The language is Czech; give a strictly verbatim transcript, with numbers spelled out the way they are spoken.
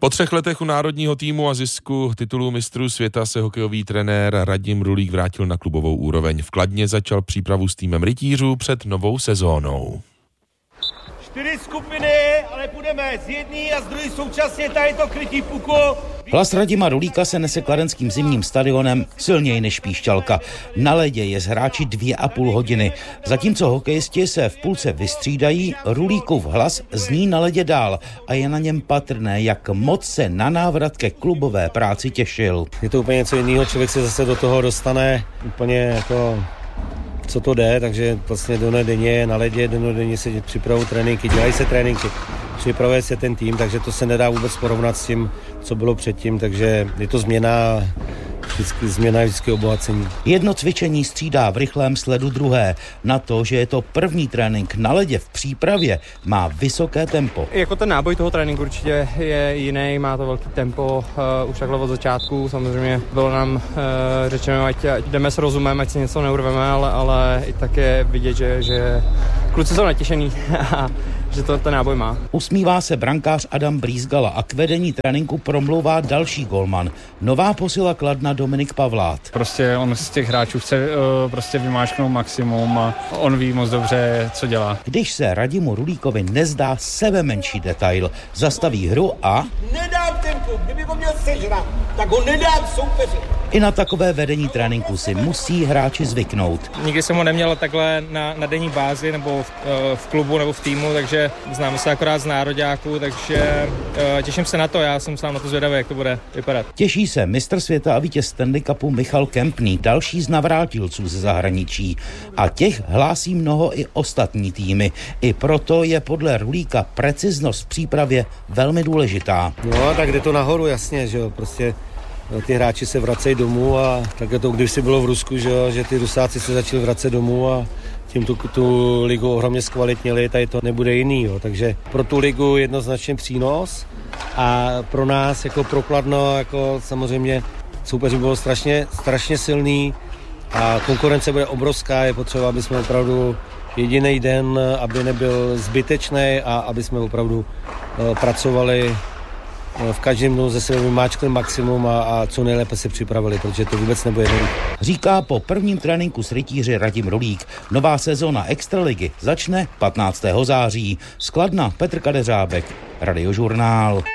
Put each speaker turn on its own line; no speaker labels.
Po třech letech u národního týmu a zisku titulu mistrů světa se hokejový trenér Radim Rulík vrátil na klubovou úroveň. V Kladně začal přípravu s týmem rytířů před novou sezónou.
Čtyři skupiny, ale půjdeme z jedné a z druhé současně, tady to krytí puku.
Hlas Radima Rulíka se nese kladenským zimním stadionem silněji než píšťalka. Na ledě je s hráči dvě a půl hodiny. Zatímco hokejisti se v půlce vystřídají, Rulíkův hlas zní na ledě dál a je na něm patrné, jak moc se na návrat ke klubové práci těšil.
Je to úplně něco jiného, člověk se zase do toho dostane úplně jako... co to jde, takže vlastně denně na ledě, denně se připravují tréninky, dělají se tréninky, připravuje se ten tým, takže to se nedá vůbec porovnat s tím, co bylo předtím, takže je to změna, vždycky, změna je vždycky obohacení.
Jedno cvičení střídá v rychlém sledu druhé. Na to, že je to první trénink na ledě v přípravě, má vysoké tempo.
Jako ten náboj toho tréninku určitě je jiný, má to velký tempo, uh, už takhle od začátku. Samozřejmě bylo nám uh, řečeno, ať, ať jdeme s rozumem, ať si něco neurveme, ale, ale i tak je vidět, že, že kluci jsou natěšený a že to ten náboj má.
Usmívá se brankář Adam Brýzgala a k vedení tréninku promlouvá další golman. Nová posila Kladna Dominik Pavlát.
Prostě on z těch hráčů chce uh, prostě vymáčknout maximum a on ví moc dobře, co dělá.
Když se Radimu Rulíkovi nezdá sebe menší detail, zastaví hru a...
Nedám tempu, kdyby ho měl sežrat, tak ho nedám soupeři.
I na takové vedení tréninku si musí hráči zvyknout.
Nikdy jsem ho neměl takhle na, na denní bázi nebo v, v klubu nebo v týmu, takže známe se akorát z nároďáků, takže uh, těším se na to, já jsem sám na to zvědavý, jak to bude vypadat.
Těší se mistr světa a vítěz Stanley Cupu Michal Kempný, další z navrátilců ze zahraničí. A těch hlásí mnoho i ostatní týmy. I proto je podle Rulíka preciznost v přípravě velmi důležitá.
No, tak jde to nahoru, jasně, že jo, prostě ty hráči se vracejí domů a tak je to, když si bylo v Rusku, že, jo, že ty Rusáci se začali vracet domů a tím tu, tu ligu ohromně zkvalitnili, tady to nebude jiný, jo. Takže pro tu ligu jednoznačně přínos a pro nás jako pro Kladno jako samozřejmě soupeři bylo strašně, strašně silný a konkurence bude obrovská, je potřeba, aby jsme opravdu jediný den, aby nebyl zbytečný a aby jsme opravdu uh, pracovali v každém dnu ze sebe vymáčkli maximum a, a co nejlépe se připravili, protože to vůbec nebude jednoduché.
Říká po prvním tréninku s rytíři Radim Rulík. Nová sezóna Extraligy začne patnáctého září. Z Kladna Petr Kadeřábek, Radiožurnál.